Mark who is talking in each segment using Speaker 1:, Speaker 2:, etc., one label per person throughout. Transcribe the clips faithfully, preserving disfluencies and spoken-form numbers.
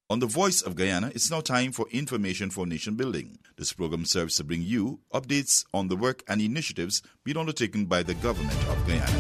Speaker 1: On the Voice of Guyana, it's now time for Information for Nation Building. This program serves to bring you updates on the work and initiatives being undertaken by the government of Guyana.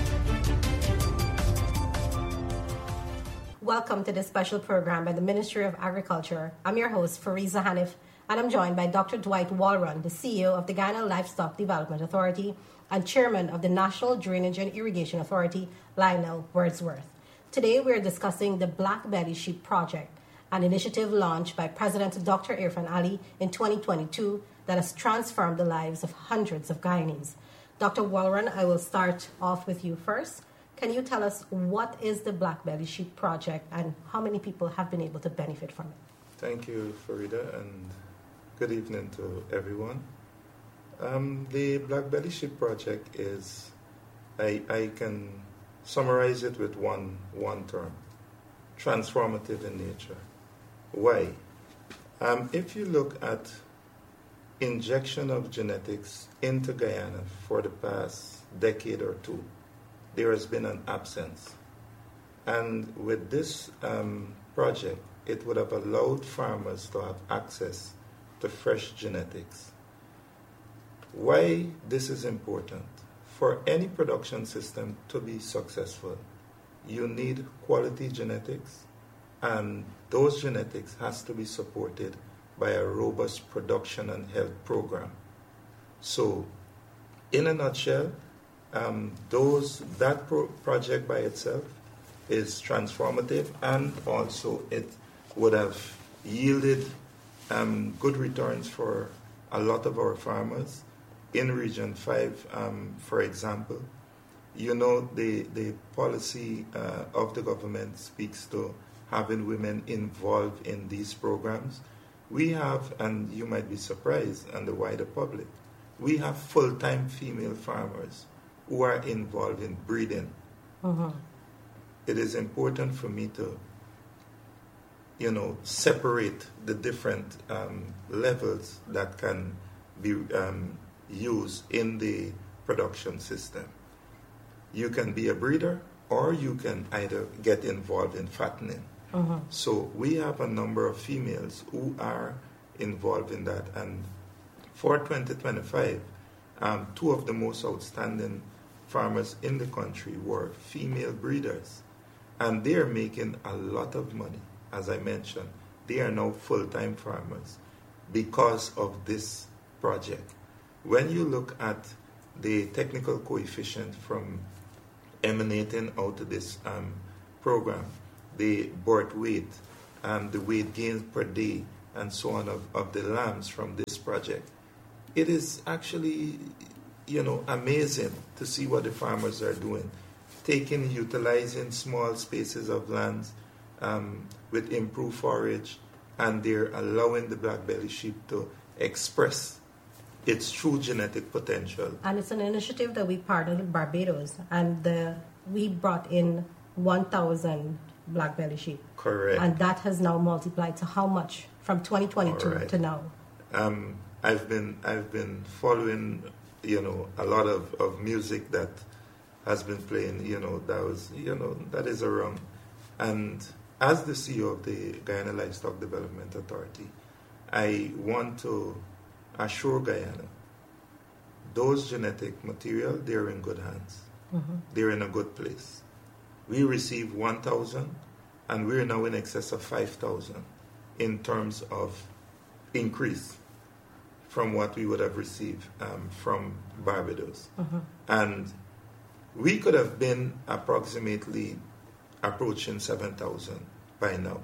Speaker 2: Welcome to this special program by the Ministry of Agriculture. I'm your host, Fariza Hanif, and I'm joined by Doctor Dwight Walron, the C E O of the Guyana Livestock Development Authority and Chairman of the National Drainage and Irrigation Authority, Lionel Wordsworth. Today we're discussing the Black Belly Sheep Project, an initiative launched by President Doctor Irfaan Ali in twenty twenty-two that has transformed the lives of hundreds of Guyanese. Doctor Walron, I will start off with you first. Can you tell us what is the Black Belly Sheep Project and how many people have been able to benefit from it?
Speaker 3: Thank you, Farida, and good evening to everyone. Um, the Black Belly Sheep Project is, I, I can summarize it with one, one term, transformative in nature. Why? Um, if you look at injection of genetics into Guyana for the past decade or two, there has been an absence. And with this um, project, it would have allowed farmers to have access to fresh genetics. Why this is important? For any production system to be successful, you need quality genetics, and those genetics has to be supported by a robust production and health program. So, in a nutshell, um, those that pro- project by itself is transformative, and also it would have yielded um, good returns for a lot of our farmers. In Region five, um, for example, you know, the, the policy uh, of the government speaks to having women involved in these programs. We have, and you might be surprised, and the wider public, we have full-time female farmers who are involved in breeding. Mm-hmm. It is important for me to, you know, separate the different um, levels that can be um, used in the production system. You can be a breeder, or you can either get involved in fattening. Uh-huh. So we have a number of females who are involved in that. And for twenty twenty-five, um, two of the most outstanding farmers in the country were female breeders. And they are making a lot of money. As I mentioned, they are now full-time farmers because of this project. When you look at the technical coefficient from emanating out of this um, program, the birth weight, um, the weight gains per day, and so on of, of the lambs from this project, it is actually, you know, amazing to see what the farmers are doing, taking, utilizing small spaces of lands um, with improved forage, and they're allowing the black belly sheep to express its true genetic potential.
Speaker 2: And it's an initiative that we partnered with Barbados, and the, we brought in one thousand black belly sheep.
Speaker 3: Correct.
Speaker 2: And that has now multiplied to how much from twenty twenty-two right. to now?
Speaker 3: Um, I've been I've been following, you know, a lot of, of music that has been playing, you know, that was, you know, that is around. And as the C E O of the Guyana Livestock Development Authority, I want to assure Guyana, those genetic material, they're in good hands. Mm-hmm. They're in a good place. We received one thousand, and we're now in excess of five thousand in terms of increase from what we would have received um, from Barbados. Mm-hmm. And we could have been approximately approaching seven thousand by now.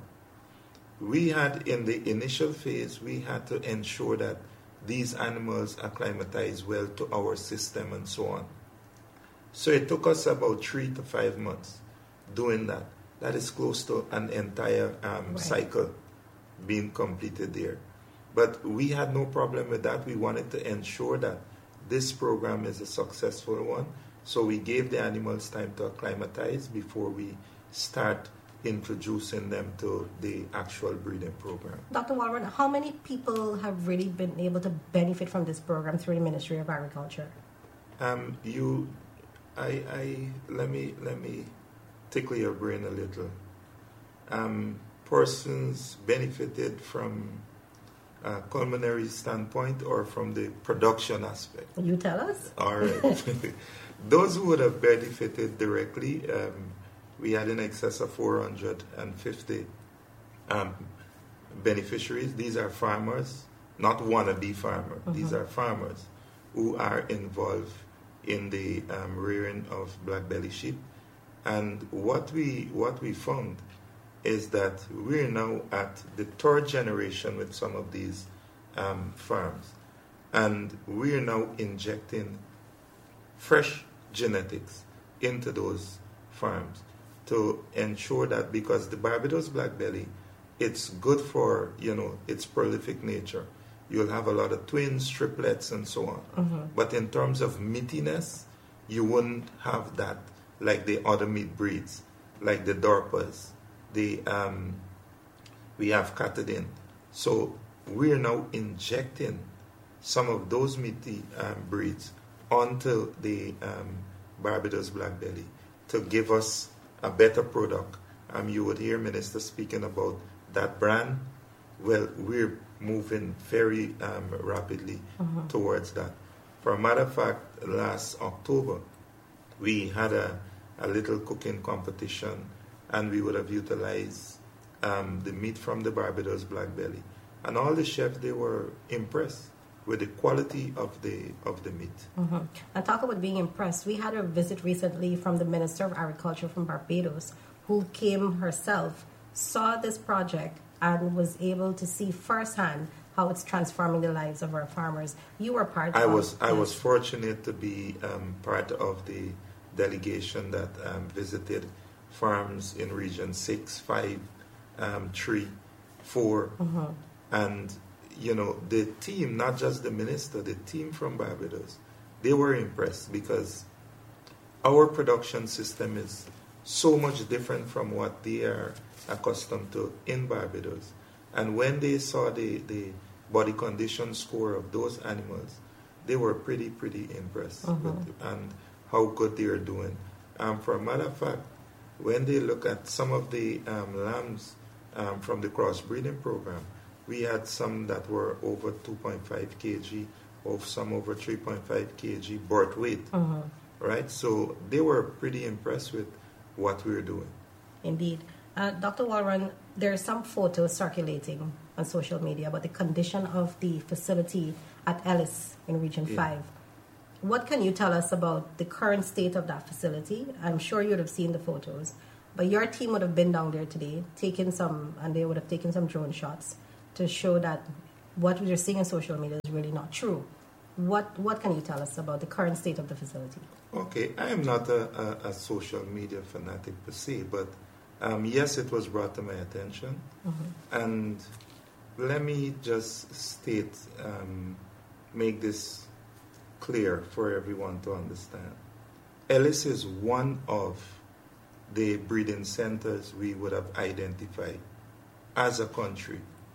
Speaker 3: We had, in the initial phase, we had to ensure that these animals acclimatize well to our system and so on. So it took us about three to five months doing that. That is close to an entire um, right. cycle being completed there. But we had no problem with that. We wanted to ensure that this program is a successful one. So we gave the animals time to acclimatize before we start introducing them to the actual breeding program.
Speaker 2: Doctor Walron, how many people have really been able to benefit from this program through the Ministry of Agriculture?
Speaker 3: Um, you, I, I, let me, let me tickle your brain a little. Um, persons benefited from a culinary standpoint or from the production aspect?
Speaker 2: You tell us.
Speaker 3: All right. Those who would have benefited directly, um, we had in excess of four hundred fifty um, beneficiaries. These are farmers, not wannabe farmers. Mm-hmm. These are farmers who are involved in the um, rearing of black belly sheep. And what we what we found is that we're now at the third generation with some of these um, farms. And we're now injecting fresh genetics into those farms to ensure that, because the Barbados black belly, it's good for, you know, its prolific nature. You'll have a lot of twins, triplets, and so on. Mm-hmm. But in terms of meatiness, you wouldn't have that like the other meat breeds, like the Dorpas. The um, we have Katadin. So we're now injecting some of those meaty um, breeds onto the um, Barbados black belly to give us a better product. Um, you would hear Minister speaking about that brand. Well, we're moving very um, rapidly mm-hmm. towards that. For a matter of fact, last October, we had a, a little cooking competition, and we would have utilized um, the meat from the Barbados black belly. And all the chefs, they were impressed with the quality of the of the meat.
Speaker 2: Mm-hmm. And talk about being impressed. We had a visit recently from the Minister of Agriculture from Barbados, who came herself, saw this project, and was able to see firsthand how it's transforming the lives of our farmers. You were part
Speaker 3: I
Speaker 2: of
Speaker 3: was
Speaker 2: this.
Speaker 3: I was fortunate to be um, part of the delegation that um, visited farms in Region six, five, um, three, four, mm-hmm. and you know, the team, not just the minister, the team from Barbados, they were impressed because our production system is so much different from what they are accustomed to in Barbados. And when they saw the, the body condition score of those animals, they were pretty, pretty impressed mm-hmm. with and how good they are doing. Um, for a matter of fact, when they look at some of the um, lambs um, from the crossbreeding program, we had some that were over two point five kilograms, of some over three point five kilograms birth weight, mm-hmm. right? So they were pretty impressed with what we were doing.
Speaker 2: Indeed. Uh, Doctor Walron, there are some photos circulating on social media about the condition of the facility at Ellis in Region yeah. five. What can you tell us about the current state of that facility? I'm sure you'd have seen the photos, but your team would have been down there today, taken some, and they would have taken some drone shots to show that what we're seeing on social media is really not true. What what can you tell us about the current state of the facility?
Speaker 3: Okay, I am not a, a, a social media fanatic per se, but um, yes, it was brought to my attention. Mm-hmm. And let me just state, um, make this clear for everyone to understand. Ellis is one of the breeding centers we would have identified as a country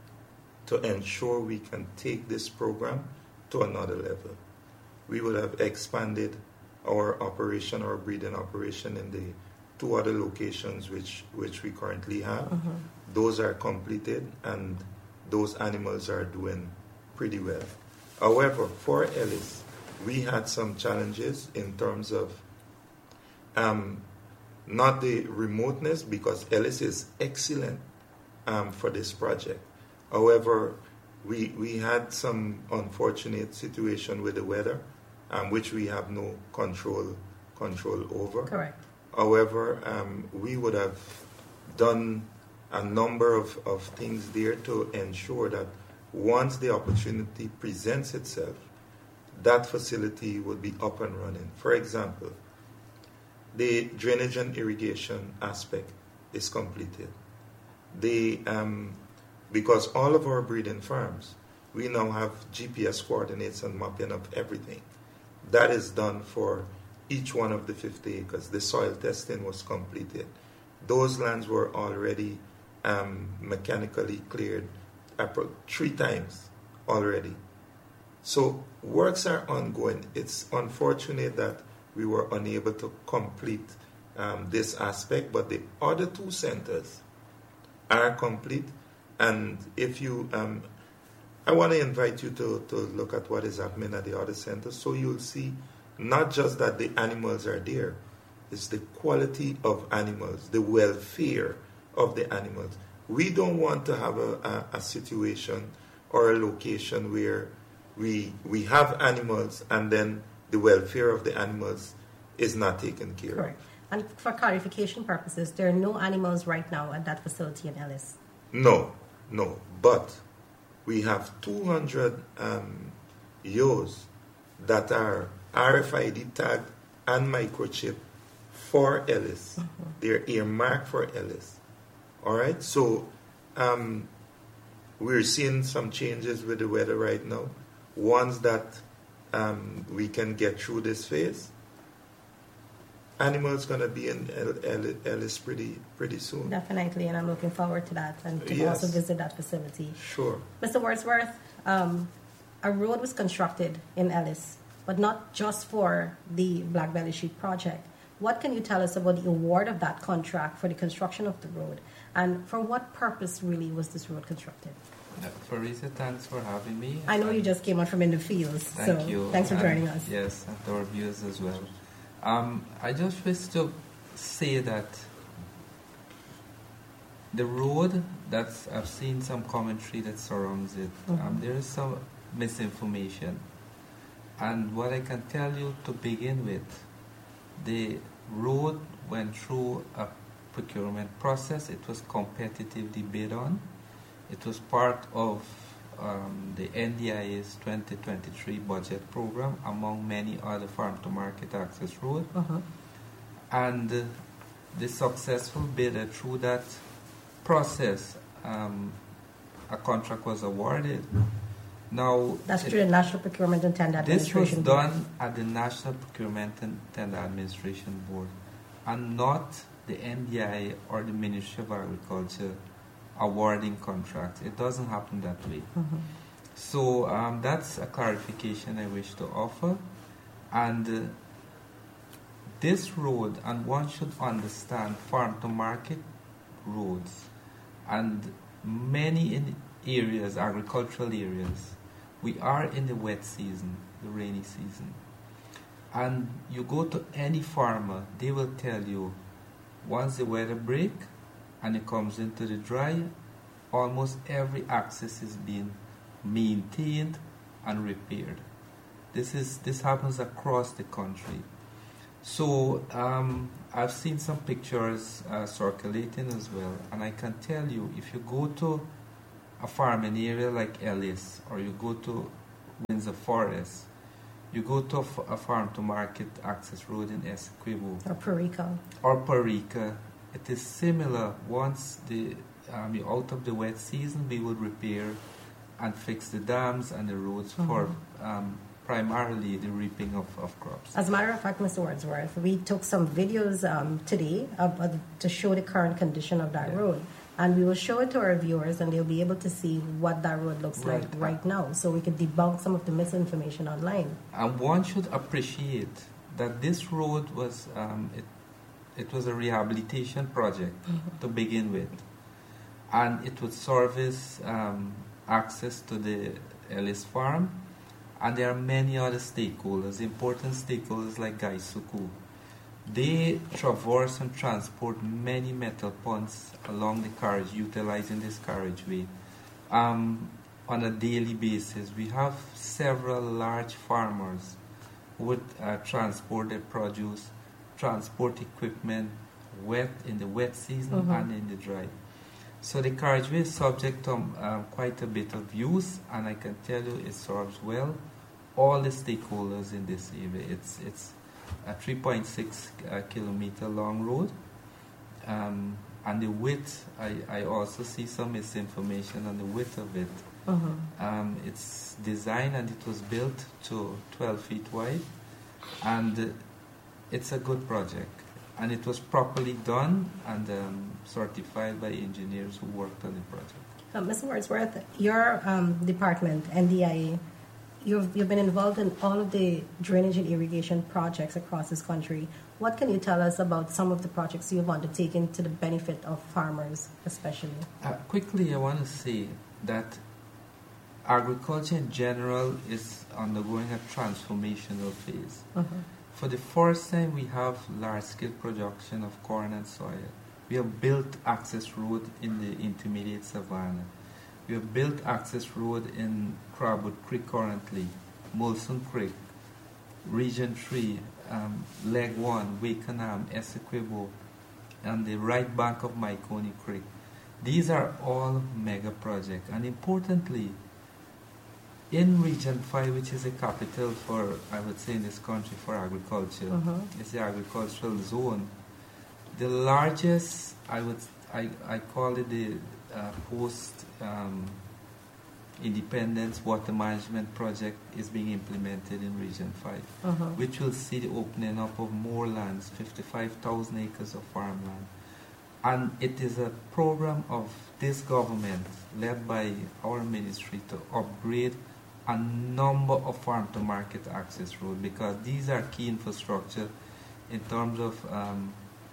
Speaker 3: to ensure we can take this program to another level. We would have expanded our operation, our breeding operation in the two other locations which, which we currently have. Mm-hmm. Those are completed and those animals are doing pretty well. However, for Ellis, we had some challenges in terms of um, not the remoteness, because Ellis is excellent um, for this project. However, we we had some unfortunate situation with the weather, um, which we have no control control over.
Speaker 2: Correct.
Speaker 3: However, um, we would have done a number of, of things there to ensure that once the opportunity presents itself, that facility will be up and running. For example, the drainage and irrigation aspect is completed. The um, Because all of our breeding farms, we now have G P S coordinates and mapping of everything. That is done for each one of the fifty acres. The soil testing was completed. Those lands were already um, mechanically cleared three times already. So works are ongoing. It's unfortunate that we were unable to complete um, this aspect, but the other two centers, are complete. And if you, um, I want to invite you to, to look at what is happening at the other centers, so you'll see not just that the animals are there, it's the quality of animals, the welfare of the animals. We don't want to have a, a, a situation or a location where we we have animals and then the welfare of the animals is not taken care of.
Speaker 2: Correct. And for clarification purposes, there are no animals right now at that facility in Ellis?
Speaker 3: No, no. But we have two hundred um, ewes that are R F I D tagged and microchipped for Ellis. Mm-hmm. They're earmarked for Ellis. All right? So um, we're seeing some changes with the weather right now. Ones that um, we can get through this phase. Animals going to be in Ellis pretty pretty soon.
Speaker 2: Definitely, and I'm looking forward to that and to
Speaker 3: yes.
Speaker 2: also visit that facility.
Speaker 3: Sure.
Speaker 2: Mister Wordsworth, um, a road was constructed in Ellis, but not just for the Black Belly Sheep project. What can you tell us about the award of that contract for the construction of the road, and for what purpose really was this road constructed?
Speaker 4: Uh, Farisa, thanks for having me.
Speaker 2: I know
Speaker 4: and
Speaker 2: you just came on from in the fields,
Speaker 4: thank
Speaker 2: so
Speaker 4: you.
Speaker 2: thanks for
Speaker 4: and
Speaker 2: joining us.
Speaker 4: Yes, and to our viewers as well. Um, I just wish to say that the road, that's, I've seen some commentary that surrounds it. Mm-hmm. Um, there is some misinformation. And what I can tell you to begin with, the road went through a procurement process. It was competitively bid on. It was part of um, the N D I A's twenty twenty-three budget program, among many other farm-to-market access roads. Uh-huh. And uh, the successful bidder, through that process, um, a contract was awarded. Now,
Speaker 2: that's through the National Procurement and Tender Administration
Speaker 4: This was
Speaker 2: Board.
Speaker 4: done at the National Procurement and Tender Administration Board, and not the N D I A or the Ministry of Agriculture awarding contracts. It doesn't happen that way. Mm-hmm. So um, that's a clarification I wish to offer. And uh, this road, and one should understand farm-to-market roads, and many in areas, agricultural areas, we are in the wet season, the rainy season. And you go to any farmer, they will tell you, once the weather break and it comes into the dry, almost every access is being maintained and repaired. This is this happens across the country. So um, I've seen some pictures uh, circulating as well, and I can tell you, if you go to a farming area like Ellis, or you go to Windsor Forest, you go to a, f- a farm-to-market access road in Essequibo,
Speaker 2: or Perica,
Speaker 4: or Perica, it is similar. Once the um, you're out of the wet season, we will repair and fix the dams and the roads mm-hmm. for um, primarily the reaping of, of crops.
Speaker 2: As a matter of fact, Mister Wordsworth, we took some videos um, today of, uh, to show the current condition of that yeah. road. And we will show it to our viewers, and they'll be able to see what that road looks right. like right now, so we can debunk some of the misinformation online.
Speaker 4: And one should appreciate that this road was um, it, it was a rehabilitation project mm-hmm. to begin with, and it would service um, access to the Ellis farm, and there are many other stakeholders, important stakeholders like Gaisuku. They traverse and transport many metal ponds along the carriage, utilizing this carriageway um, on a daily basis. We have several large farmers who would uh, transport their produce, transport equipment, wet in the wet season mm-hmm. and in the dry. So the carriageway is subject to um, quite a bit of use, and I can tell you it serves well all the stakeholders in this area. It's it's a three point six uh, kilometer long road, um, and the width, I, I also see some misinformation on the width of it. Uh-huh. Um, it's designed and it was built to twelve feet wide, and uh, it's a good project, and it was properly done and um, certified by engineers who worked on the project.
Speaker 2: Uh, Mister Wordsworth, your um, department, N D I A, you've, you've been involved in all of the drainage and irrigation projects across this country. What can you tell us about some of the projects you've undertaken to the benefit of farmers, especially?
Speaker 4: Uh, quickly, I want to say that agriculture in general is undergoing a transformational phase. Mm-hmm. For the first time, we have large-scale production of corn and soy. We have built access road in the intermediate savanna. We have built access road in Crabwood Creek currently, Molson Creek, Region three, um, Leg one, Wakenham, Essequibo, and the right bank of Mycone Creek. These are all mega projects. And importantly, in Region five, which is a capital for, I would say in this country, for agriculture, uh-huh. it's the agricultural zone. The largest, I would, I, I call it the uh, post um, Independence Water Management Project is being implemented in Region five, uh-huh. which will see the opening up of more lands, fifty-five thousand acres of farmland. And it is a program of this government, led by our ministry, to upgrade a number of farm-to-market access roads, because these are key infrastructure in terms of um,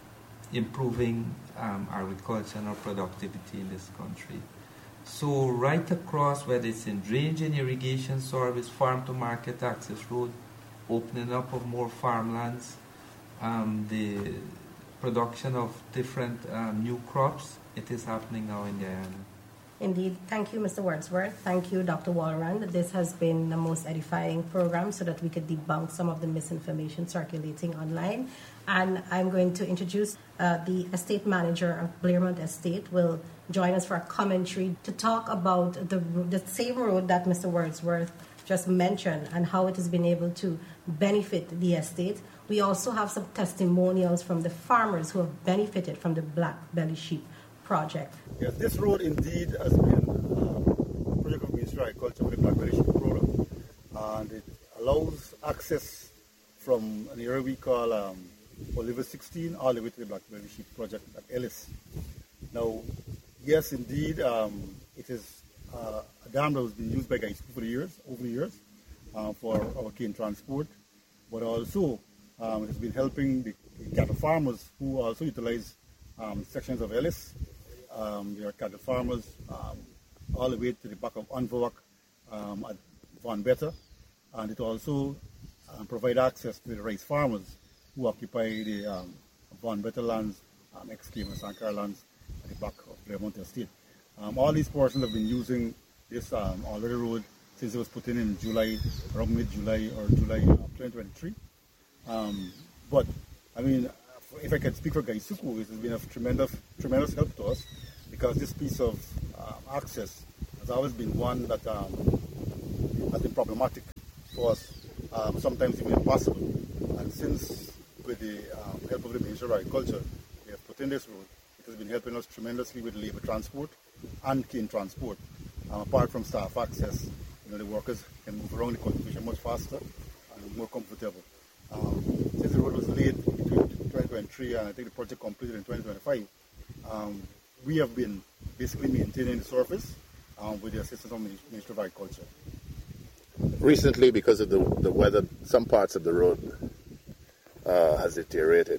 Speaker 4: improving um, agriculture and our productivity in this country. So right across, whether it's in drainage and irrigation service, farm-to-market access road, opening up of more farmlands, um, the production of different um, new crops, it is happening now in Guyana.
Speaker 2: Indeed. Thank you, Mister Wordsworth. Thank you, Doctor Walrond. This has been the most edifying program so that we could debunk some of the misinformation circulating online. And I'm going to introduce uh, the estate manager of Blairmont Estate will join us for a commentary to talk about the, the same road that Mister Wordsworth just mentioned and how it has been able to benefit the estate. We also have some testimonials from the farmers who have benefited from the Black Belly Sheep project.
Speaker 5: Yes, this road indeed has been uh, a project of Ministry of Agriculture with the Black Belly Sheep program, and it allows access from an area we call um, Oliver sixteen all the way to the Black Belly Sheep project at Ellis. Now, yes, indeed, um, it is uh, a dam that has been used by Gaisuku for the years, over the years, uh, for our cane transport, but also um, it has been helping the, the cattle farmers who also utilize um, sections of Ellis. Um, there are cattle farmers um, all the way to the back of Unvowak um, at Von Better, and it also um, provides access to the rice farmers who occupy the um, Von Better lands, um, ex-Cave and Sankara lands at the back of Blairmont Estate. Um, all these persons have been using this um, already road since it was put in in July, around mid-July or July of twenty twenty-three. Um, but, I mean, if I can speak for Gaisuku, it has been of tremendous, tremendous help to us, because this piece of um, access has always been one that um, has been problematic for us, um, sometimes even impossible. And since, with the um, help of the Ministry of Agriculture, we have put in this road, it has been helping us tremendously with labor transport and cane transport. Um, apart from staff access, you know, the workers can move around the cultivation much faster and more comfortable. Um, since the road was laid between twenty twenty-three and I think the project completed in twenty twenty-five, um, we have been basically maintaining the surface um, with the assistance of the Ministry of Agriculture.
Speaker 6: Recently, because of the, the weather, some parts of the road uh, has deteriorated.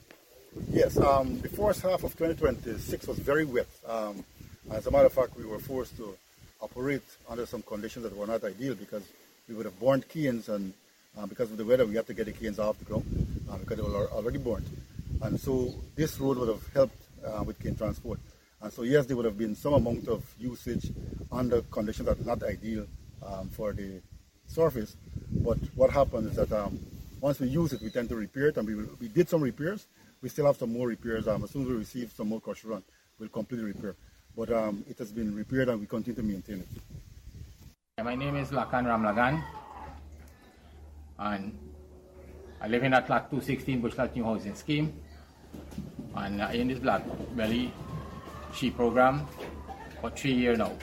Speaker 5: Yes, um, the first half of twenty twenty-six was very wet. Um, as a matter of fact, we were forced to operate under some conditions that were not ideal, because we would have burnt canes, and uh, because of the weather, we had to get the canes off the ground uh, because they were already burnt. And so this road would have helped uh, with cane transport. And so yes, there would have been some amount of usage under conditions that are not ideal um, for the surface. But what happens is that um, once we use it, we tend to repair it, and we, we did some repairs. We still have some more repairs. Um, as soon as we receive some more crusher run, we'll complete the repair. But um, it has been repaired, and we continue to maintain it.
Speaker 7: My name is Lakan Ramlagan, and I live in a flat two sixteen Bushlat New Housing Scheme, and uh, in this Black Belly Sheep program for three years now.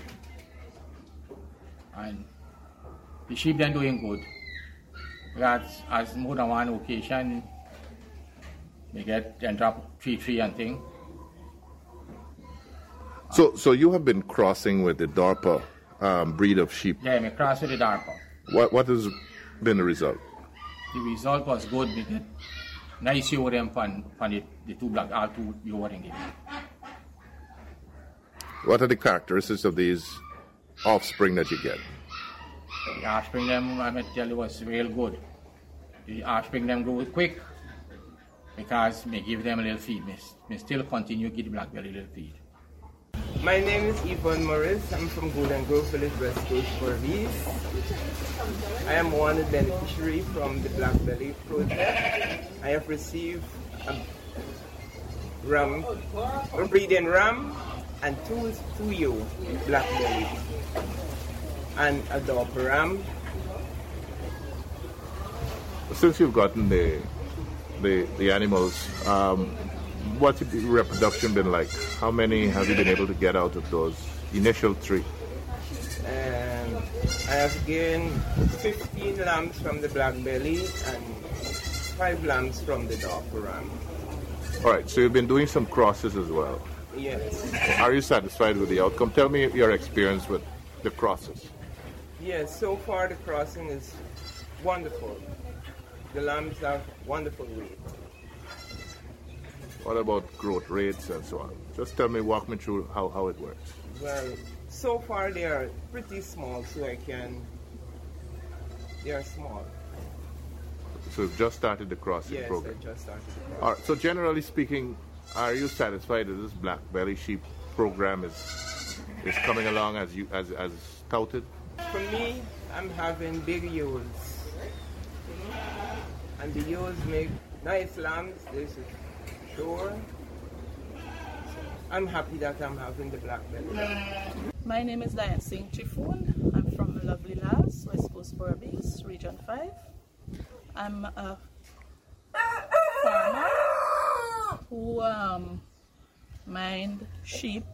Speaker 7: And the sheep then doing good. That's as more than one occasion they get and drop three three and thing.
Speaker 6: So, so you have been crossing with the Dorper um, breed of sheep.
Speaker 7: Yeah, I cross with the Dorper.
Speaker 6: What what has been the result?
Speaker 7: The result was good. We get nice young them from, from the, the two black, all two young them.
Speaker 6: What are the characteristics of these offspring that you get?
Speaker 7: The offspring them, I may tell you, was real good. The offspring them grow quick because me give them a little feed. Me, me still continue to give the black belly a little feed.
Speaker 8: My name is Yvonne Morris. I'm from Golden Grove Village, West Coast, Fourvies. I am one beneficiary from the Black Belly project. I have received a ram, a breeding ram, and two two yo black belly, and a daughter ram.
Speaker 6: Since you've gotten the the the animals, um, what's the reproduction been like? How many have you been able to get out of those initial three?
Speaker 8: And I have gained fifteen lambs from the black belly and five lambs from the daughter ram.
Speaker 6: All right, so you've been doing some crosses as well.
Speaker 8: Yes.
Speaker 6: Are you satisfied with the outcome? Tell me your experience with the crosses.
Speaker 8: Yes, so far the crossing is wonderful. The lambs have wonderful weight.
Speaker 6: What about growth rates and so on? Just tell me, walk me through how, how it works.
Speaker 8: Well, so far they are pretty small, so I can, they are small.
Speaker 6: So you've just started the crossing
Speaker 8: yes,
Speaker 6: program?
Speaker 8: Yes, I just started the crossing.
Speaker 6: All right, so generally speaking, are you satisfied that this black belly sheep program is is coming along as you as as touted?
Speaker 8: For me, I'm having big ewes, and the ewes make nice lambs. This is sure. I'm happy that I'm having the black belly.
Speaker 9: My name is Diane Singh Chifoon. I'm from Lovely Laos, West Coast Berbice, Region five. I'm a farmer who um, mind sheep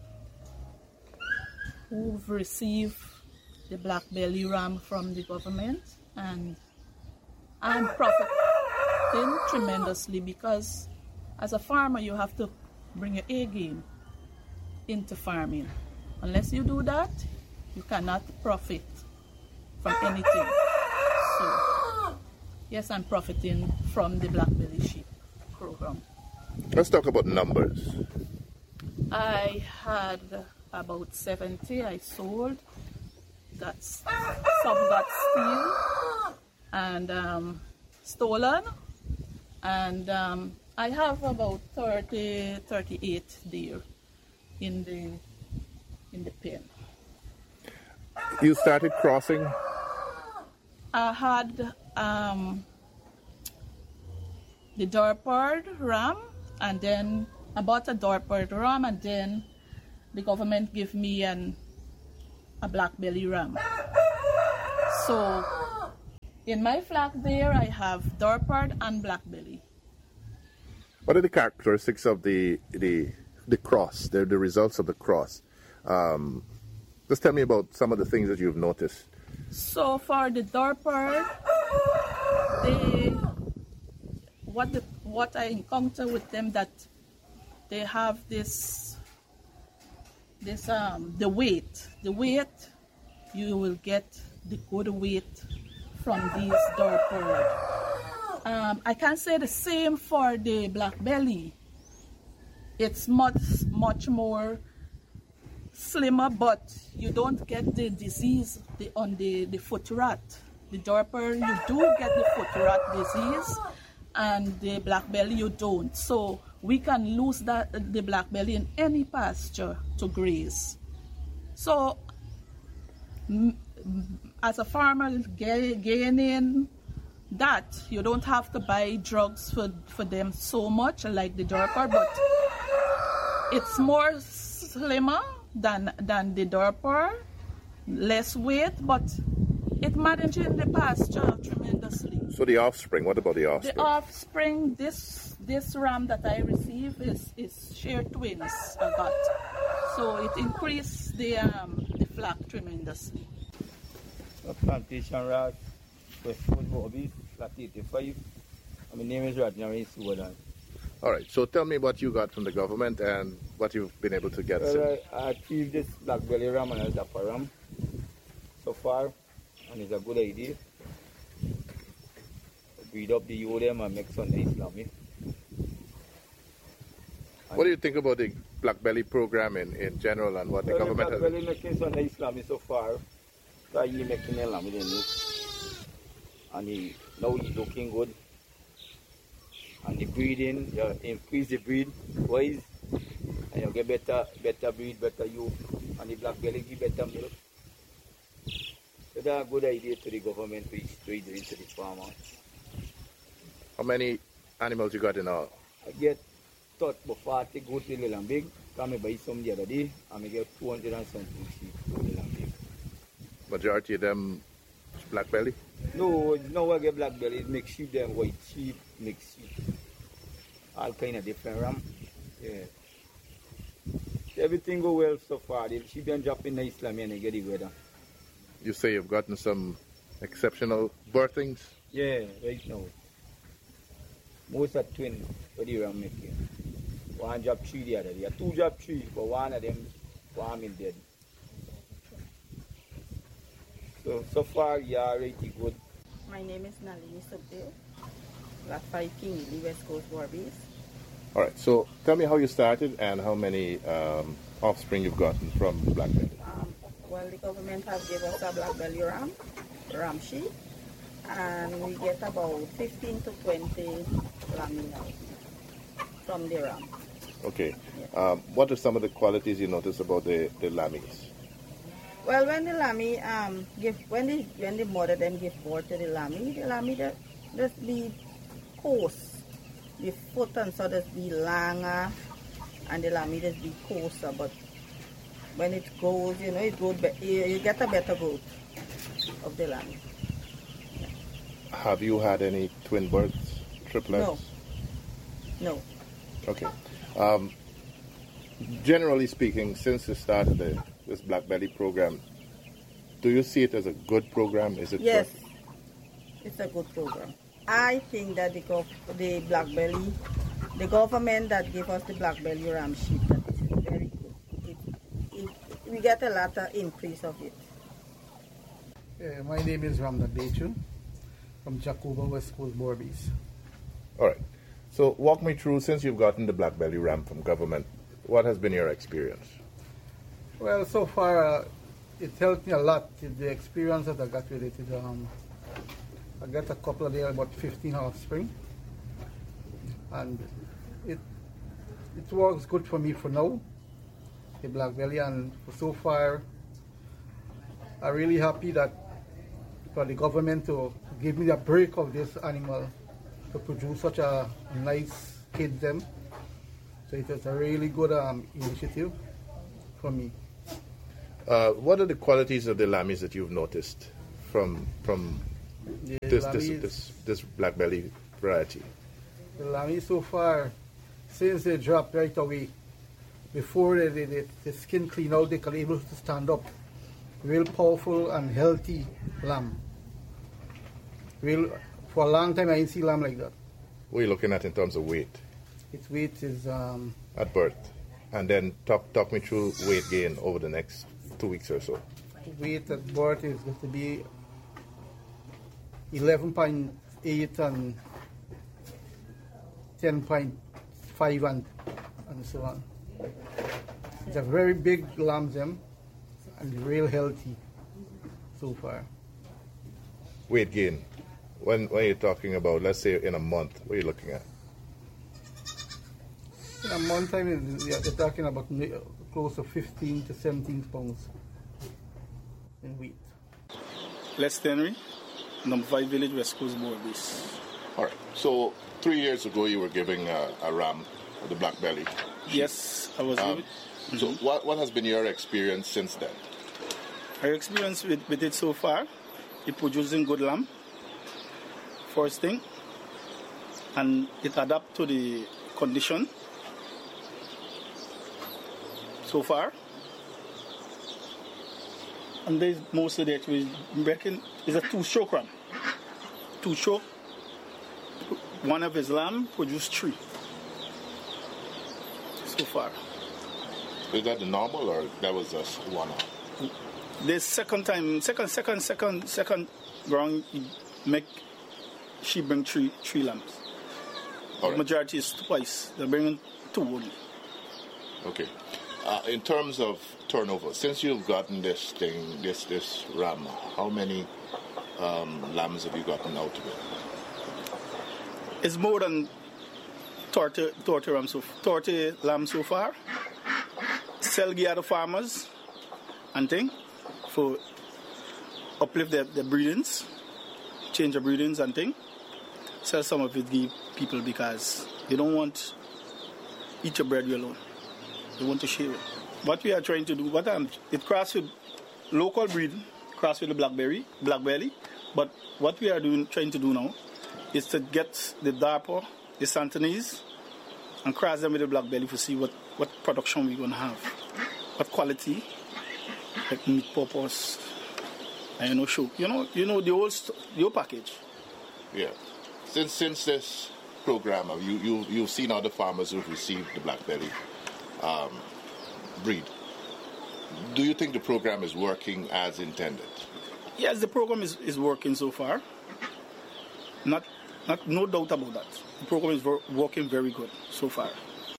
Speaker 9: who've received the black belly ram from the government, and I'm profiting tremendously because as a farmer you have to bring your A game into farming. Unless you do that, you cannot profit from anything. So yes, I'm profiting from the black belly sheep program.
Speaker 6: Let's talk about numbers.
Speaker 9: I had about seventy I sold. That's, some got steal and um, stolen. And um, I have about thirty, thirty-eight there in the, in the pen.
Speaker 6: You started crossing?
Speaker 9: I had um, the Dorpard ram, and then I bought a Dorpard ram, and then the government gave me an a black belly ram. So in my flock there, I have Dorpard and black belly.
Speaker 6: What are the characteristics of the the the cross? The the results of the cross. Um, just tell me about some of the things that you've noticed.
Speaker 9: So for the Dorpard, they what the what I encounter with them that they have this this um the weight the weight you will get the good weight from these Dorpard. Um, I can say the same for the black belly. It's much much more slimmer, but you don't get the disease the, on the, the foot rot. The Dorpard, you do get the foot rot disease, and the black belly you don't. So we can lose that the black belly in any pasture to graze. So m as a farmer ga gaining that, you don't have to buy drugs for, for them so much like the Dorpard, but it's more slimmer than than the Dorpard, less weight, but it managing the pasture tremendously.
Speaker 6: So the offspring, what about the offspring?
Speaker 9: The offspring, this this ram that I receive is is sheer twins I got, so it increased the um the flock tremendously.
Speaker 10: A plantation rat, West Coast Berbice, flat eighty-five. My name is Radnari Suwadan.
Speaker 6: All right, so tell me what you got from the government and what you've been able to get.
Speaker 10: Well, I, I achieved this black belly ram and a dapper ram so far, and it's a good idea. Breed up the youth them and make some nice lamb.
Speaker 6: What do you think about the Black Belly program in, in general and what the
Speaker 10: well,
Speaker 6: government has?
Speaker 10: Black Belly making some nice lamb so far. So he making a lamb with new. And he, now he's looking good. And the breeding, you increase the breed wise, and you get better better breed, better youth, and the Black Belly give better milk. So that's a good idea to the government to trade it to the farmers.
Speaker 6: How many animals you got in all?
Speaker 10: I get thought about forty goat little and big. Come buy some the other day, and I get two hundred and something sheep little and big.
Speaker 6: Majority of them Black Belly?
Speaker 10: No, no I get Black Belly, mix sheep them white sheep, mix sheep. All kind of different ram. Yeah. Everything go well so far. The sheep been dropping nice lamb and I get the weather.
Speaker 6: You say you've gotten some exceptional birthings?
Speaker 10: Yeah, right now. Most are twin for the ram making. One drop three the other day. Two drop three, but one of them one in dead. So so far you are really good.
Speaker 9: My name is Nalini Subdale, Black five King, West Coast Warbies.
Speaker 6: All right, so tell me how you started and how many um, offspring you've gotten from the Black Belly.
Speaker 9: Um, well, the government has given us a Black Belly ram, ram sheep, and we get about fifteen to twenty lambing now from the ram.
Speaker 6: Okay.
Speaker 9: Yeah.
Speaker 6: Um, what are some of the qualities you notice about the, the lammies?
Speaker 9: Well, when the lammy um give when the when the mother them give birth to the lammy, the lammy just just be coarse. The foot and so just be longer, and the lammy just be coarser. But when it grows, you know, it grows. Be you, you get a better growth of the lammy. Yeah.
Speaker 6: Have you had any twin births, triplets?
Speaker 9: No. No.
Speaker 6: Okay. Um, generally speaking, since the start of the this Black Belly program, do you see it as a good program? Is it?
Speaker 9: Yes,
Speaker 6: good?
Speaker 9: It's a good program. I think that the, gov the Black Belly, the government that gave us the Black Belly ram sheep, that it is very good. It, it, we get a lot of increase of it.
Speaker 11: Yeah, my name is Ramda Bechu from Jacoba, West Coast Borbies.
Speaker 6: All right. So walk me through, since you've gotten the Black Belly ram from government, what has been your experience?
Speaker 11: Well, so far, uh, it helped me a lot. The experience that I got with it is, um, I got a couple of days, about fifteen offspring. And it it works good for me for now, the Black Belly. And for so far, I'm really happy that for the government to give me a break of this animal to produce such a nice kid them. So it was a really good um, initiative for me.
Speaker 6: Uh, what are the qualities of the lammies that you've noticed from from
Speaker 11: the
Speaker 6: this, this,
Speaker 11: lammies,
Speaker 6: this this Black Belly variety?
Speaker 11: The lammies so far, since they dropped right away, before they, they, they, the skin clean out, they can able to stand up. Real powerful and healthy lamb. Real, for a long time I didn't see lamb like that.
Speaker 6: What are you looking at in terms of weight?
Speaker 11: Its weight is um,
Speaker 6: at birth, and then talk talk me through weight gain over the next two weeks or so.
Speaker 11: Weight at birth is going to be eleven point eight and ten point five and and so on. It's a very big lamb them and real healthy so far.
Speaker 6: Weight gain. When when you're talking about, let's say in a month, what are you looking at?
Speaker 11: In a month time, they're talking about close to fifteen to seventeen pounds in weight.
Speaker 12: Les Henry, number five Village, West Coast Borbies.
Speaker 6: All right. So three years ago, you were giving a, a ram, the Black Belly.
Speaker 12: Yes, I was.
Speaker 6: Um,
Speaker 12: giving. Mm-hmm.
Speaker 6: So what what has been your experience since then?
Speaker 12: My experience with, with it so far, it producing good lamb. First thing, and it adapt to the condition. So far, and there's mostly that we reckon is a two-stroke ram. Two-stroke. One of his lamb produced three. So far.
Speaker 6: Is that the normal, or that was just one?
Speaker 12: the second time, second, second, second, second round, make she bring three three lambs.
Speaker 6: All right.
Speaker 12: Majority is twice. They're bringing two only.
Speaker 6: Okay. Uh, in terms of turnover, since you've gotten this thing, this this ram, how many um, lambs have you gotten out of it?
Speaker 12: It's more than thirty, thirty, ram so, thirty lambs so far. Sell the other farmers and thing for uplift their, their breedings, change the breedings and thing. Sell some of it give people because they don't want eat your bread alone. They want to share it. What we are trying to do, what I'm, it cross with local breeding, cross with the blackberry, black belly. But what we are doing, trying to do now, is to get the Darper, the Santonese, and cross them with the black belly to see what, what production we're going to have, what quality, like meat purpose, and you know, show, you know, you know the whole, st- the whole package.
Speaker 6: Yeah. Since since this program, you you you've seen other farmers who've received the blackberry um, breed. Do you think the program is working as intended?
Speaker 12: Yes, the program is, is working so far. Not not no doubt about that. The program is ver- working very good so far.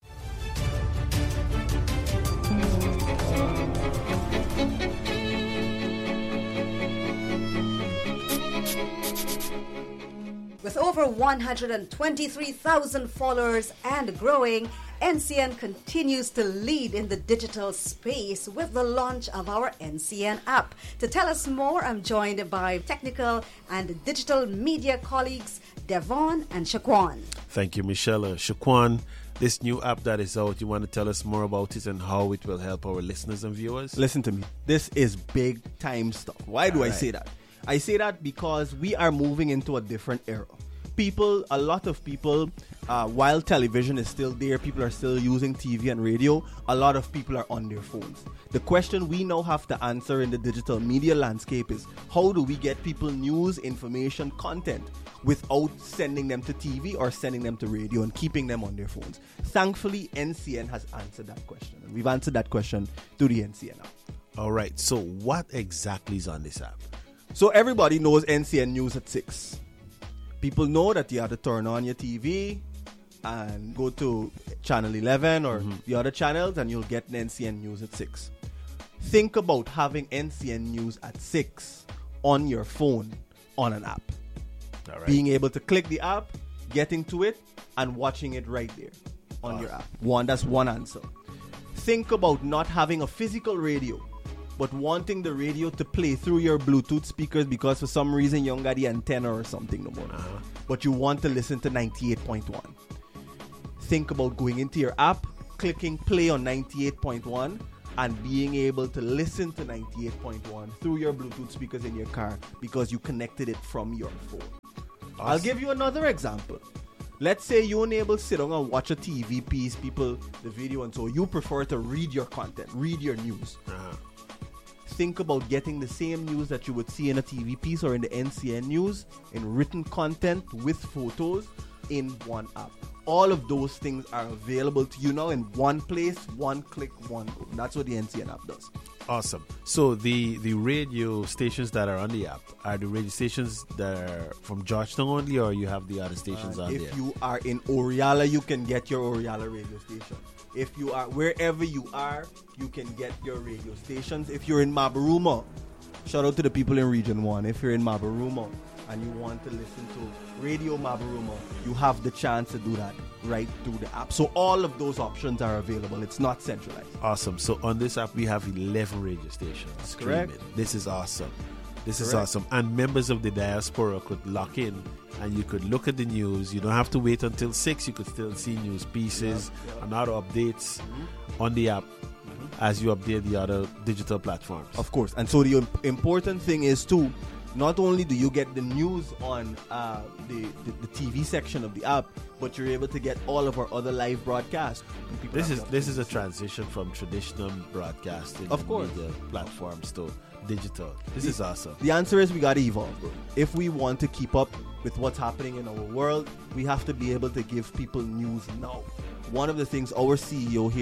Speaker 13: With over one hundred twenty-three thousand followers and growing, N C N continues to lead in the digital space with the launch of our N C N app. To tell us more, I'm joined by technical and digital media colleagues Devon and Shaquan.
Speaker 14: Thank you, Michelle. Uh, Shaquan, this new app that is out, you want to tell us more about it and how it will help our listeners and viewers?
Speaker 15: Listen to me. This is big time stuff. Why do
Speaker 14: All
Speaker 15: I
Speaker 14: right.
Speaker 15: say that? I say that because we are moving into a different era. People, a lot of people, uh, while television is still there, people are still using T V and radio, a lot of people are on their phones. The question we now have to answer in the digital media landscape is, how do we get people news, information, content without sending them to T V or sending them to radio and keeping them on their phones? Thankfully, N C N has answered that question. And we've answered that question through the N C N app.
Speaker 14: All right, so what exactly is on this app?
Speaker 15: So everybody knows N C N News at six. People know that you have to turn on your T V and go to channel eleven or mm-hmm. the other channels and you'll get N C N News at six. Think about having N C N News at six on your phone on an app.
Speaker 14: All right.
Speaker 15: Being able to click the app, getting to it, and watching it right there on wow. your app. One, that's one answer. Think about not having a physical radio, but wanting the radio to play through your Bluetooth speakers because for some reason you don't got the antenna or something no more. Uh-huh. But you want to listen to ninety-eight point one. Think about going into your app, clicking play on ninety-eight point one, and being able to listen to ninety-eight point one through your Bluetooth speakers in your car because you connected it from your phone. Awesome. I'll give you another example. Let's say you're unable to sit down and watch a T V piece, people, the video, and so you prefer to read your content, read your news. Uh-huh. Think about getting the same news that you would see in a T V piece or in the N C N News in written content with photos in one app. All of those things are available to you now in one place, one click, one go. That's what the N C N app does.
Speaker 14: Awesome. So the, the radio stations that are on the app, are the radio stations that are from Georgetown only, or you have the other stations
Speaker 15: uh,
Speaker 14: on
Speaker 15: if
Speaker 14: there?
Speaker 15: If you are in Oriala, you can get your Oriala radio station. If you are, wherever you are, you can get your radio stations. If you're in Mabaruma, shout out to the people in Region one. If you're in Mabaruma and you want to listen to Radio Mabaruma, you have the chance to do that right through the app. So all of those options are available. It's not centralized.
Speaker 14: Awesome. So on this app, we have eleven radio stations.
Speaker 15: That's correct.
Speaker 14: This is awesome. This
Speaker 15: Correct.
Speaker 14: is awesome. And members of the diaspora could lock in and you could look at the news. You don't have to wait until six. You could still see news pieces yeah, yeah. and other updates mm-hmm. on the app mm-hmm. as you update the other digital platforms.
Speaker 15: Of course. And so the imp- important thing is too, not only do you get the news on uh, the, the, the T V section of the app, but you're able to get all of our other live broadcasts.
Speaker 14: This is this is a transition from traditional broadcasting
Speaker 15: of
Speaker 14: and
Speaker 15: course.
Speaker 14: media platforms to digital. This
Speaker 15: the,
Speaker 14: is awesome.
Speaker 15: The answer is we got to evolve, bro. If we want to keep up with what's happening in our world, we have to be able to give people news now. One of the things our C E O here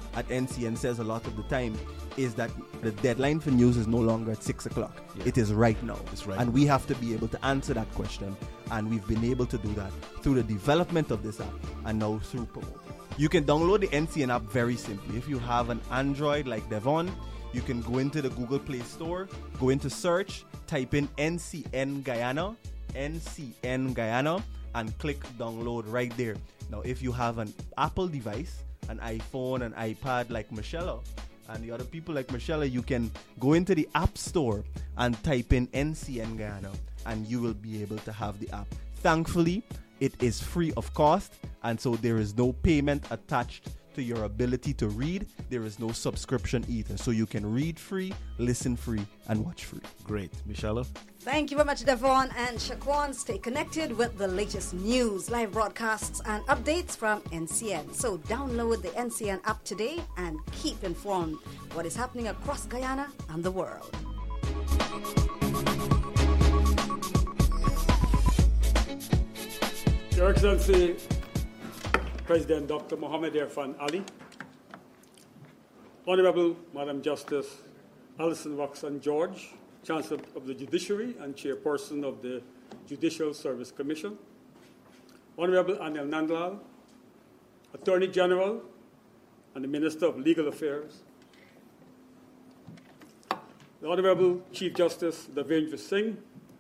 Speaker 15: at N C N says a lot of the time is that the deadline for news is no longer at six o'clock. Yeah. It is right now.
Speaker 14: It's right
Speaker 15: and
Speaker 14: now.
Speaker 15: we have to be able to answer that question. And we've been able to do that through the development of this app and now through promoting. You can download the N C N app very simply. If you have an Android like Devon, you can go into the Google Play Store, go into search, type in N C N Guyana, N C N Guyana, and click download right there. Now, if you have an Apple device, an iPhone, an iPad like Michelle and the other people like Michelle, you can go into the App Store and type in N C N Guyana, and you will be able to have the app. Thankfully, it is free of cost, and so there is no payment attached to your ability to read. There is no subscription either. So you can read free, listen free, and watch free.
Speaker 14: Great. Michelle?
Speaker 13: Thank you very much, Devon and Shaquan. Stay connected with the latest news, live broadcasts, and updates from N C N. So download the N C N app today and keep informed what is happening across Guyana and the world.
Speaker 16: Your Excellency, President Doctor Mohamed Irfan Ali, Honorable Madam Justice Alison Roxanne George, Chancellor of the Judiciary and Chairperson of the Judicial Service Commission, Honorable Anil Nandlal, Attorney General and the Minister of Legal Affairs, the Honorable Chief Justice Davendra Singh,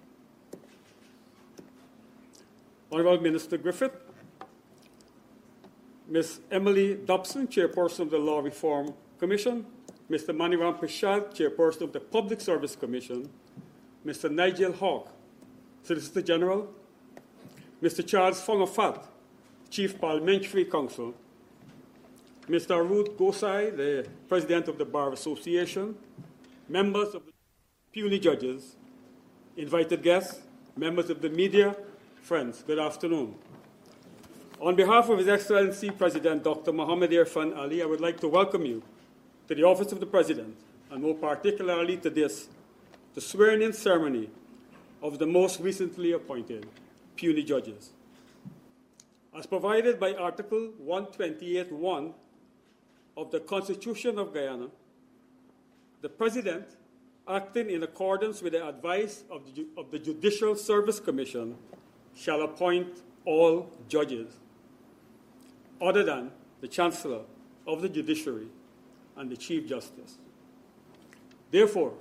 Speaker 16: Honorable Minister Griffith, Miz Emily Dobson, Chairperson of the Law Reform Commission, Mister Maniram Prashad, Chairperson of the Public Service Commission, Mister Nigel Hawke, Solicitor General, Mister Charles Fongafat, Chief Parliamentary Counsel, Mister Arud Gosai, the President of the Bar Association, members of the puisne judges, invited guests, members of the media, friends, good afternoon. On behalf of His Excellency President Doctor Mohamed Irfan Ali, I would like to welcome you to the Office of the President, and more particularly to this, the swearing-in ceremony of the most recently appointed puisne judges. As provided by Article one twenty-eight point one of the Constitution of Guyana, the President, acting in accordance with the advice of the, of the Judicial Service Commission, shall appoint all judges, other than the Chancellor of the Judiciary and the Chief Justice. Therefore,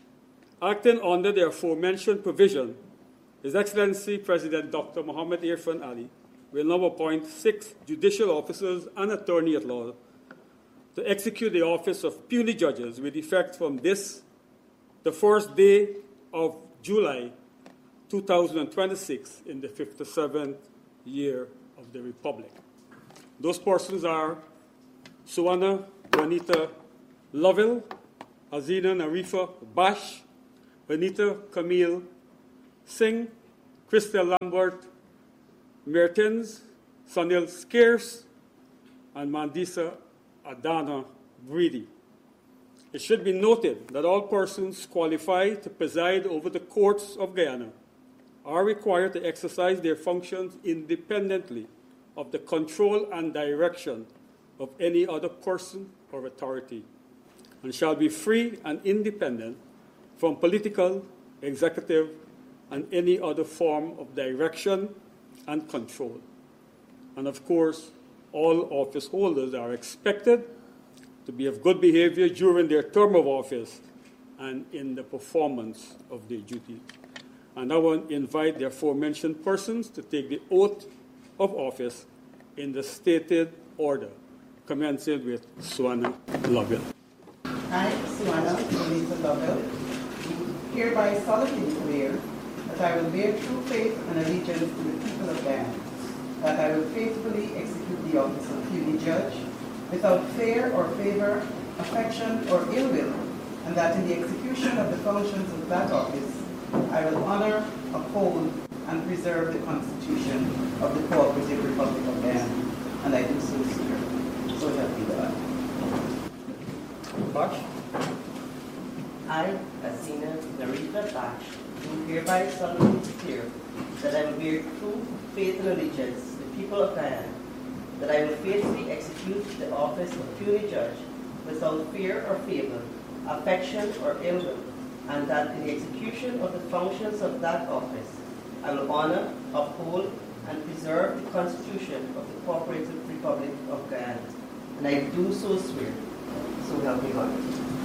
Speaker 16: acting under the aforementioned provision, His Excellency President Doctor Mohamed Irfan Ali will now appoint six judicial officers and attorney at law to execute the office of puisne judges with effect from this, the first day of July two thousand twenty-six, in the fifty-seventh year of the Republic. Those persons are Suwana Juanita Lovell, Hazina Narifa Bash, Benita Camille Singh, Christel Lambert Mertens, Sunil Scarce, and Mandisa Adana Breedy. It should be noted that all persons qualified to preside over the courts of Guyana are required to exercise their functions independently of the control and direction of any other person or authority, and shall be free and independent from political, executive, and any other form of direction and control. And of course, all office holders are expected to be of good behavior during their term of office and in the performance of their duties. And I want to invite the aforementioned persons to take the oath of office in the stated order, commencing with Suwana Lovell.
Speaker 17: I, Suwana Juanita Lovell, hereby solemnly declare that I will bear true faith and allegiance to the people of Guyana, that I will faithfully execute the office of puisne judge without fear or favor, affection or ill will, and that in the execution of the functions of that office, I will honor, uphold, and preserve the Constitution of the Cooperative Republic of Guyana, and I do so swear. So help me God.
Speaker 18: Bash. I, Asina Narita Bash, do hereby solemnly declare that I will bear true faith and allegiance to the people of Guyana, that I will faithfully execute the office of puisne judge without fear or favor, affection or ill will, and that in the execution of the functions of that office, I will honor, uphold, and preserve the Constitution of the Cooperative Republic of Guyana. And I do so swear. So help me God.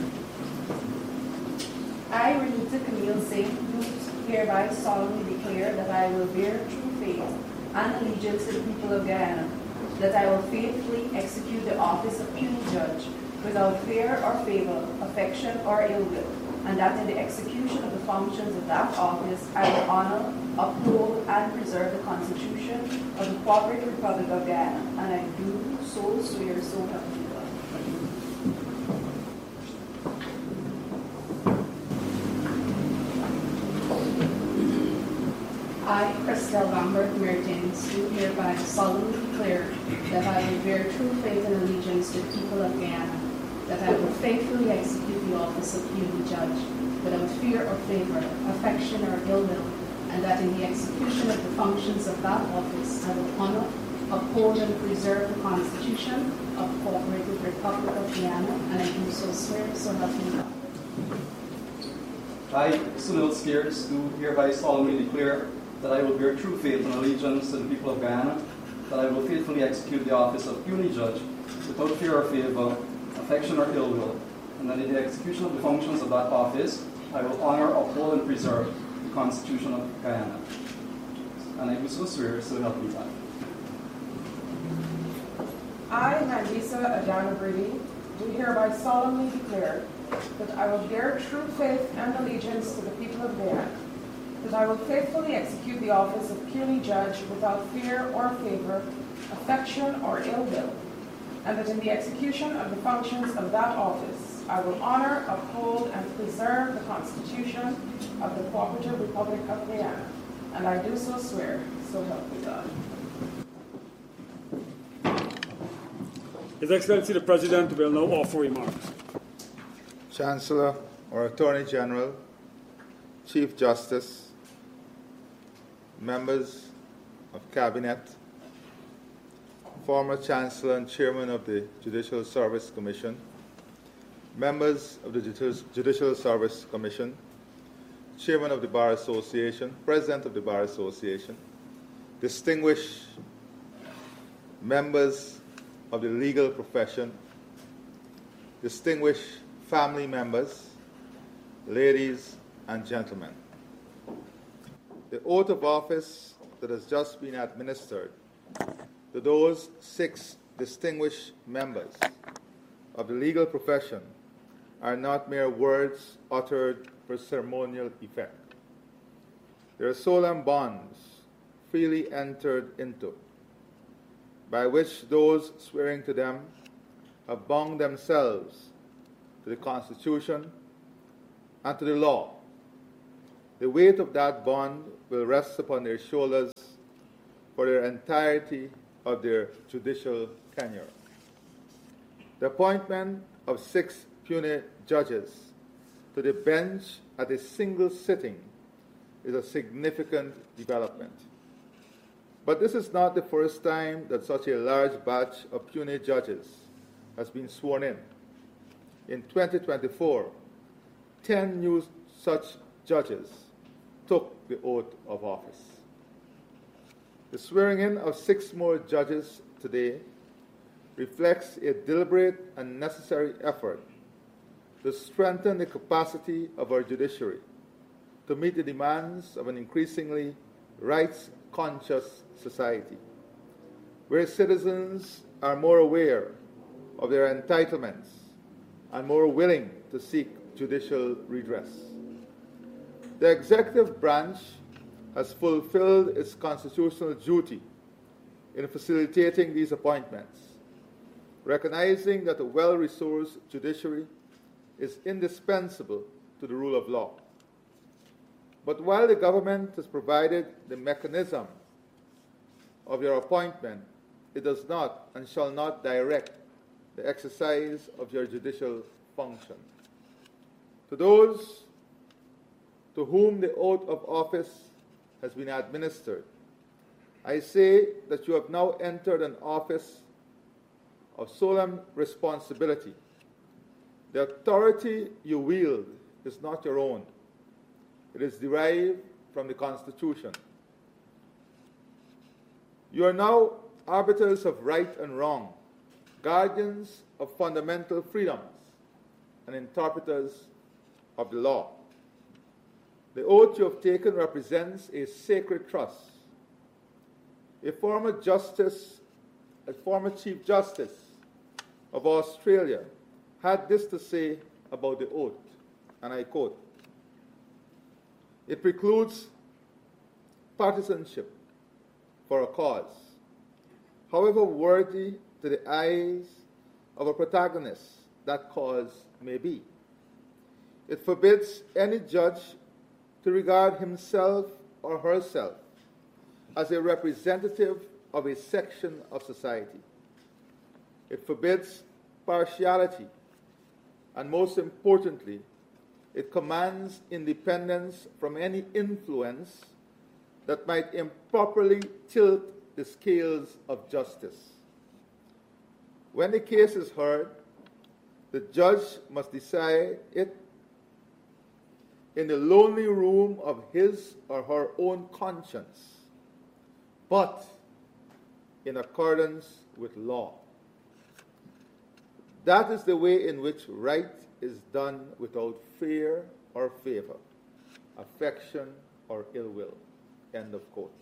Speaker 19: I, Renita Camille Singh, do hereby solemnly declare that I will bear true faith and allegiance to the people of Guyana, that I will faithfully execute the office of puisne judge without fear or favor, affection or ill will, and that in the execution of the functions of that office I will honor, uphold, and preserve the Constitution of the Cooperative Republic of Guyana, and I do so swear, so help me God. I, Christelle Lambert Mertens, do hereby solemnly declare that I will bear true faith and allegiance to the people of Guyana, that I will faithfully execute the office of puisne judge without fear or favor, affection or ill will, and that in the execution of the functions of that office I will honor, uphold, and preserve the Constitution of the Cooperative Republic of Guyana, and I do so swear, so help me God.
Speaker 20: I, Sunil Spears, do hereby solemnly declare that I will bear true faith and allegiance to the people of Guyana, that I will faithfully execute the office of puisne judge without fear or favor, affection or ill will, and that in the execution of the functions of that office, I will honor, uphold, and preserve the Constitution of Guyana. And I do so swear, so help me God.
Speaker 21: I, Nandisa Adana Brady, do hereby solemnly declare that I will bear true faith and allegiance to the people of Guyana, that I will faithfully execute the office of puisne judge without fear or favor, affection or ill will, and that in the execution of the functions of that office, I will honor, uphold, and preserve the Constitution of the Cooperative Republic of Guyana, and I do so swear, so help me God.
Speaker 16: His Excellency the President will now offer remarks.
Speaker 3: Chancellor or Attorney General, Chief Justice, members of Cabinet, former Chancellor and Chairman of the Judicial Service Commission, members of the Judicial Service Commission, Chairman of the Bar Association, President of the Bar Association, distinguished members of the legal profession, distinguished family members, ladies and gentlemen. The oath of office that has just been administered to those six distinguished members of the legal profession are not mere words uttered for ceremonial effect. They are solemn bonds freely entered into, by which those swearing to them have bound themselves to the Constitution and to the law. The weight of that bond will rest upon their shoulders for their entirety of their judicial tenure. The appointment of six puisne judges to the bench at a single sitting is a significant development. But this is not the first time that such a large batch of puisne judges has been sworn in. In twenty twenty-four, ten new such judges took the oath of office. The swearing in of six more judges today reflects a deliberate and necessary effort to strengthen the capacity of our judiciary to meet the demands of an increasingly rights-conscious society, where citizens are more aware of their entitlements and more willing to seek judicial redress. The executive branch has fulfilled its constitutional duty in facilitating these appointments, recognizing that a well-resourced judiciary is indispensable to the rule of law. But while the government has provided the mechanism of your appointment, it does not and shall not direct the exercise of your judicial function. To those to whom the oath of office has been administered, I say that you have now entered an office
Speaker 1: of solemn responsibility. The authority you wield is not your own. It is derived from the Constitution. You are now arbiters of right and wrong, guardians of fundamental freedoms, and interpreters of the law. The oath you have taken represents a sacred trust. A former justice, a former Chief Justice of Australia had this to say about the oath, and I quote, "It precludes partisanship for a cause, however worthy to the eyes of a protagonist that cause may be. It forbids any judge to regard himself or herself as a representative of a section of society. It forbids partiality, and most importantly, it commands independence from any influence that might improperly tilt the scales of justice. When the case is heard, the judge must decide it in the lonely room of his or her own conscience, but in accordance with law. That is the way in which right is done without fear or favor, affection or ill will." End of quote.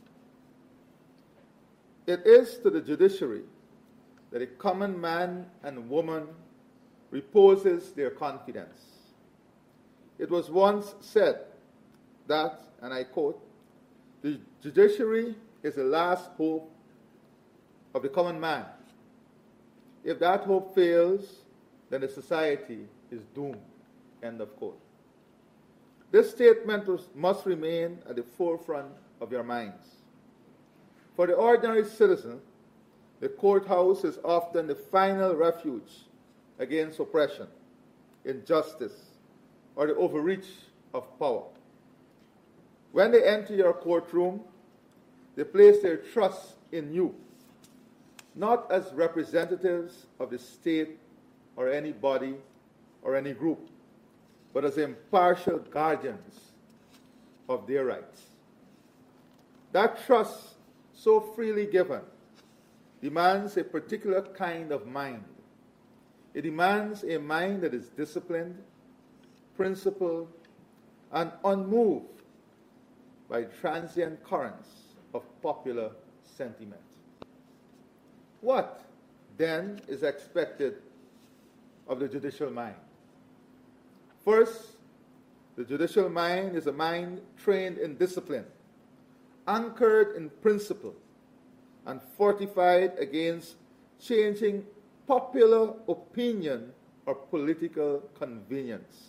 Speaker 1: It is to the judiciary that a common man and woman reposes their confidence. It was once said that, and I quote, "The judiciary is the last hope of the common man. If that hope fails, then the society is doomed." End of quote. This statement was, must remain at the forefront of your minds. For the ordinary citizen, the courthouse is often the final refuge against oppression, injustice, or the overreach of power. When they enter your courtroom, they place their trust in you, not as representatives of the state or any body or any group, but as impartial guardians of their rights. That trust, so freely given, demands a particular kind of mind. It demands a mind that is disciplined, principled, and unmoved by transient currents of popular sentiment. What, then, is expected of the judicial mind? First, the judicial mind is a mind trained in discipline, anchored in principle, and fortified against changing popular opinion or political convenience.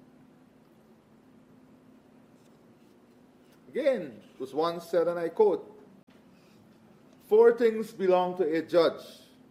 Speaker 1: Again, it was once said, and I quote, "Four things belong to a judge: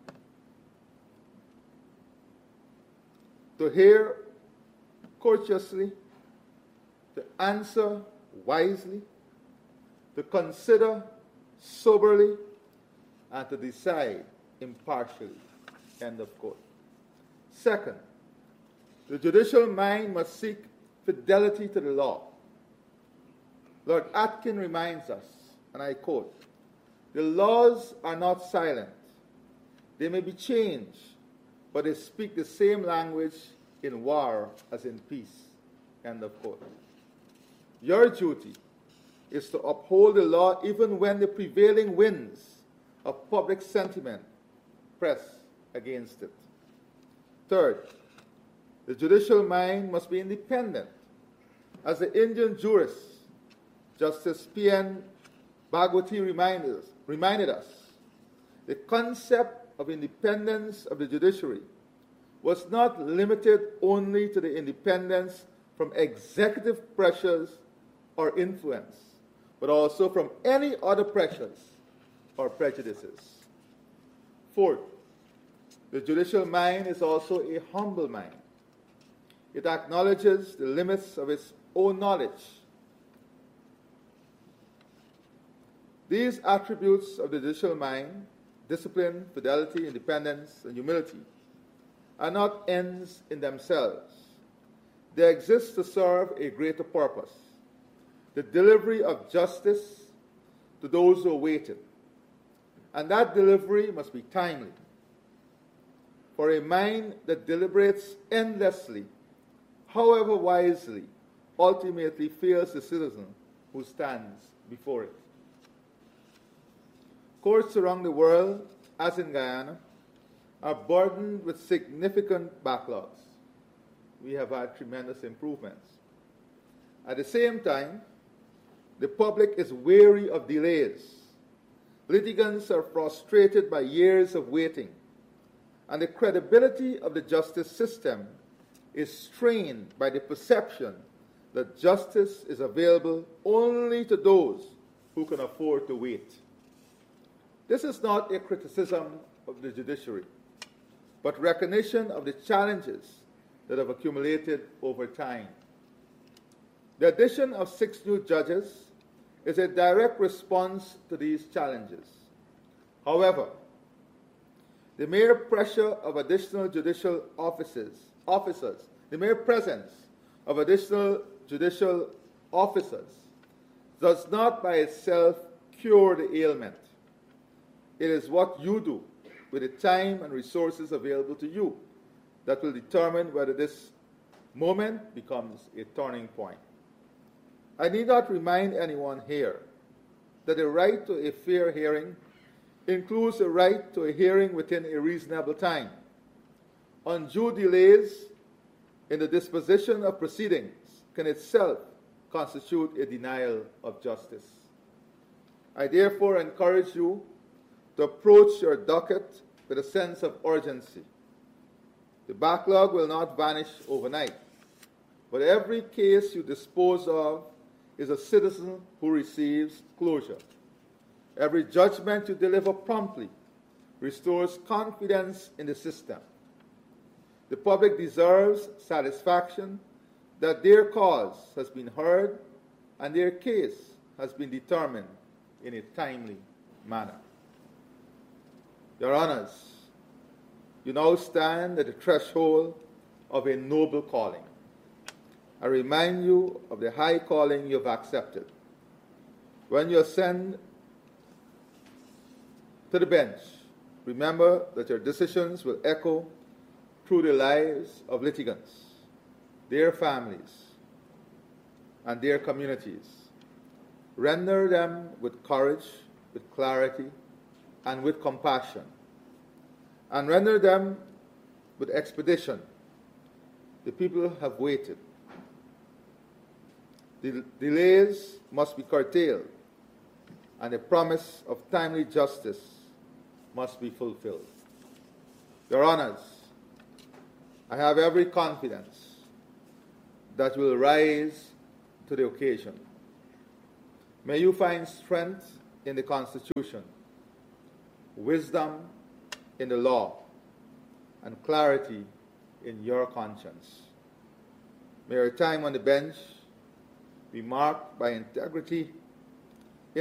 Speaker 1: to hear courteously, to answer wisely, to consider soberly, and to decide impartially." End of quote. Second, the judicial mind must seek fidelity to the law. Lord Atkin reminds us, and I quote, "The laws are not silent. They may be changed, but they speak the same language in war as in peace." End of quote. Your duty is to uphold the law even when the prevailing winds of public sentiment press against it. Third, the judicial mind must be independent. As the Indian jurist, Justice P N Bhagwati reminded us, reminded us, the concept of independence of the judiciary was not limited only to the independence from executive pressures or influence, but also from any other pressures or prejudices. Fourth, the judicial mind is also a humble mind. It acknowledges the limits of its own knowledge. These attributes of the judicial mind discipline, fidelity, independence, and humility are not ends in themselves. They exist to serve a greater purpose, the delivery of justice to those who await it. And that delivery must be timely. For a mind that deliberates endlessly, however wisely, ultimately fails the citizen who stands before it. Courts around the world, as in Guyana, are burdened with significant backlogs. We have had tremendous improvements. At the same time, the public is weary of delays. Litigants are frustrated by years of waiting, and the credibility of the justice system is strained by the perception that justice is available only to those who can afford to wait. This is not a criticism of the judiciary, but recognition of the challenges that have accumulated over time. The addition of six new judges is a direct response to these challenges. However, the mere pressure of additional judicial officers, officers, the mere presence of additional judicial officers does not by itself cure the ailment. It is what you do with the time and resources available to you that will determine whether this moment becomes a turning point. I need not remind anyone here that the right to a fair hearing includes the right to a hearing within a reasonable time. Undue delays in the disposition of proceedings can itself constitute a denial of justice. I therefore encourage you to approach your docket with a sense of urgency. The backlog will not vanish overnight, but every case you dispose of is a citizen who receives closure. Every judgment you deliver promptly restores confidence in the system. The public deserves satisfaction that their cause has been heard and their case has been determined in a timely manner. Your Honors, you now stand at the threshold of a noble calling. I remind you of the high calling you have accepted. When you ascend to the bench, remember that your decisions will echo through the lives of litigants, their families, and their communities. Render them with courage, with clarity, and with compassion, and render them with expedition. The people have waited. The delays must be curtailed, and the promise of timely justice must be fulfilled. Your Honors, I have every confidence that you will rise to the occasion. May you find strength in the Constitution, wisdom in the law, and clarity in your conscience. May your time on the bench be marked by integrity